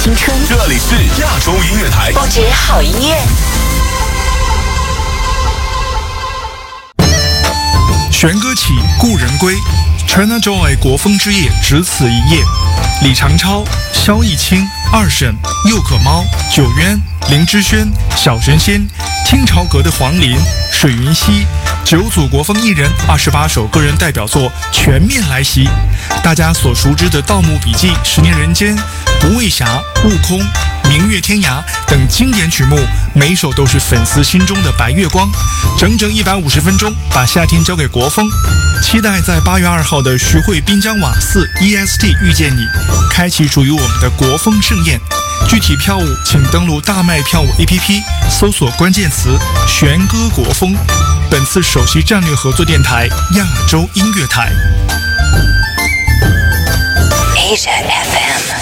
青春， 这里是亚洲音乐台， 不止好音乐。 弦歌起，故人归。China Joy 国风之夜只此一夜。李长超、萧逸清、二审、佑可猫、九渊、林之轩、小神仙、听潮阁的黄龄、水云溪，9组国风艺人，28首个人代表作全面来袭。大家所熟知的《盗墓笔记》《十年人间》《不畏侠》《悟空》《明月天涯》等经典曲目，每一首都是粉丝心中的白月光。整整150分钟，把夏天交给国风。期待在8月2号的徐汇滨江瓦寺 EST 遇见你，开启属于我们的国风盛宴。具体票务请登录大麦票务 APP， 搜索关键词弦歌国风。本次首席战略合作电台亚洲音乐台。 Asia FM。